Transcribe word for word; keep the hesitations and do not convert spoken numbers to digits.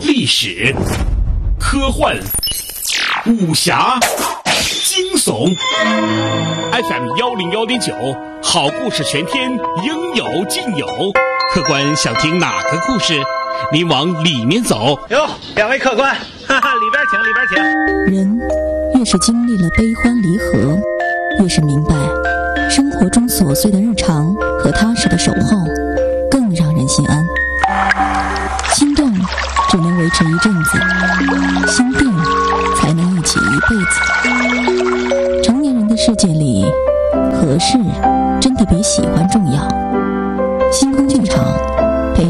历史、科幻、武侠、惊悚 ，F M 幺零幺点九，好故事全天应有尽有。客官想听哪个故事，您往里面走。 哟，两位客官，哈哈，里边请，里边请。 人越是经历了悲欢离合，越是明白生活中琐碎的日常和踏实的守候更让人心安。心动只能维持一阵子，心定才能一起一辈子。成年人的世界里，合适真的比喜欢重要。